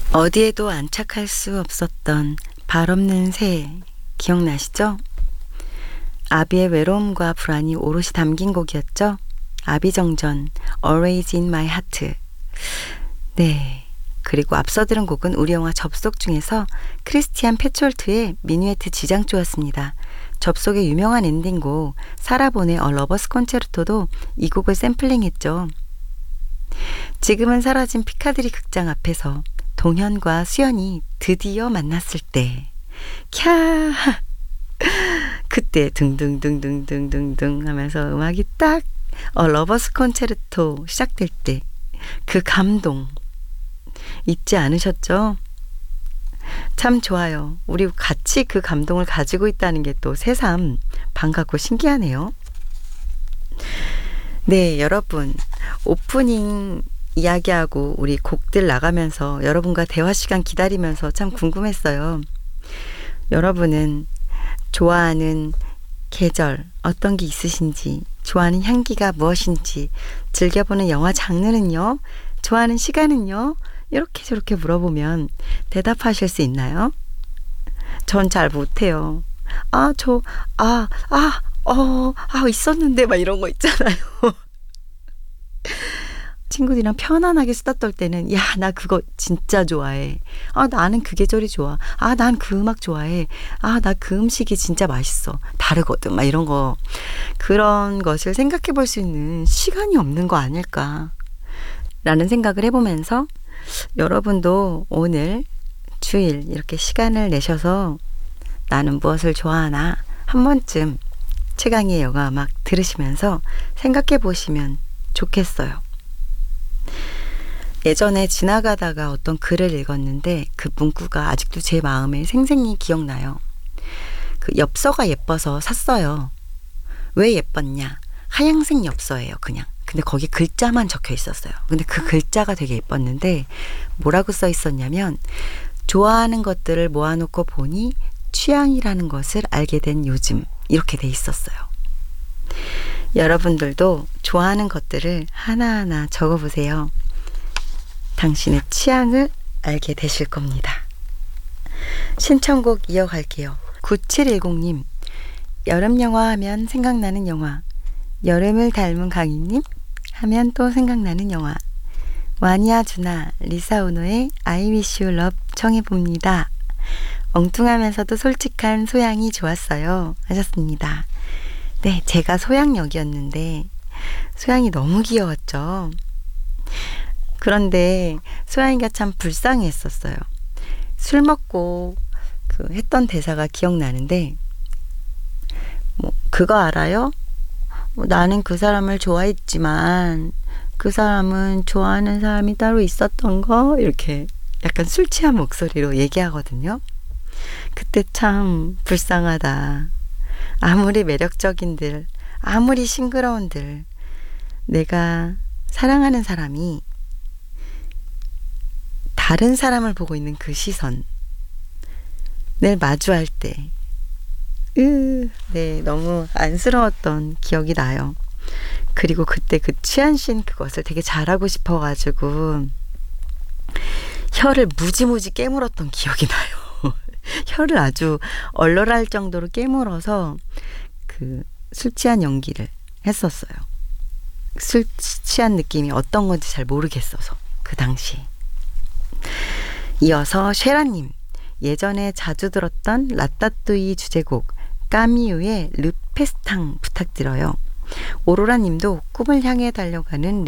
어디에도 안착할 수 없었던 발 없는 새 기억나시죠? 아비의 외로움과 불안이 오롯이 담긴 곡이었죠. 아비정전 Always in my heart. 네, 그리고 앞서 들은 곡은 우리 영화 접속 중에서 크리스티안 페촐트의 미뉴에트 지장조였습니다. 접속의 유명한 엔딩곡 사라본의 A 러버스 콘체르토도 이 곡을 샘플링했죠. 지금은 사라진 피카디리 극장 앞에서 동현과 수연이 드디어 만났을 때 캬 그때 둥둥둥둥둥둥둥 하면서 음악이 딱 러버스 콘체르토 시작될 때 그 감동 잊지 않으셨죠? 참 좋아요. 우리 같이 그 감동을 가지고 있다는 게 또 새삼 반갑고 신기하네요. 네, 여러분 오프닝 이야기하고 우리 곡들 나가면서 여러분과 대화 시간 기다리면서 참 궁금했어요. 여러분은 좋아하는 계절 어떤 게 있으신지, 좋아하는 향기가 무엇인지, 즐겨보는 영화 장르는요, 좋아하는 시간은요, 이렇게 저렇게 물어보면 대답하실 수 있나요? 전 잘 못해요. 있었는데 막 이런 거 있잖아요. 친구들이랑 편안하게 수다 떨 때는 야, 나 그거 진짜 좋아해. 나는 그 계절이 좋아. 난 그 음악 좋아해. 나 그 음식이 진짜 맛있어. 다르거든. 막 이런 거. 그런 것을 생각해 볼 수 있는 시간이 없는 거 아닐까 라는 생각을 해보면서 여러분도 오늘 주일 이렇게 시간을 내셔서 나는 무엇을 좋아하나 한 번쯤 최강희의 영화음악 들으시면서 생각해 보시면 좋겠어요. 예전에 지나가다가 어떤 글을 읽었는데 그 문구가 아직도 제 마음에 생생히 기억나요. 그 엽서가 예뻐서 샀어요. 왜 예뻤냐? 하얀색 엽서예요, 그냥. 근데 거기 글자만 적혀 있었어요. 근데 그 글자가 되게 예뻤는데 뭐라고 써 있었냐면 좋아하는 것들을 모아놓고 보니 취향이라는 것을 알게 된 요즘, 이렇게 돼 있었어요. 여러분들도 좋아하는 것들을 하나하나 적어보세요. 당신의 취향을 알게 되실 겁니다. 신청곡 이어갈게요. 9710님, 여름 영화 하면 생각나는 영화. 여름을 닮은 강희님 하면 또 생각나는 영화. 와니아 주나 리사우노의 I wish you love 청해봅니다. 엉뚱하면서도 솔직한 소양이 좋았어요 하셨습니다. 네, 제가 소양역이었는데 소양이 너무 귀여웠죠. 그런데 소양이가 참 불쌍했었어요. 술 먹고 했던 대사가 기억나는데 그거 알아요? 나는 그 사람을 좋아했지만 그 사람은 좋아하는 사람이 따로 있었던 거, 이렇게 약간 술 취한 목소리로 얘기하거든요. 그때 참 불쌍하다. 아무리 매력적인들, 아무리 싱그러운들, 내가 사랑하는 사람이 다른 사람을 보고 있는 그 시선을 마주할 때 네, 너무 안쓰러웠던 기억이 나요. 그리고 그때 그 취한신 그것을 되게 잘하고 싶어가지고 혀를 무지무지 깨물었던 기억이 나요. 혀를 아주 얼얼할 정도로 깨물어서 그 술 취한 연기를 했었어요. 술 취한 느낌이 어떤 건지 잘 모르겠어서 그 당시. 이어서 쉐라님, 예전에 자주 들었던 라따뚜이 주제곡 까미유의 르페스탕 부탁드려요. 오로라님도 꿈을 향해 달려가는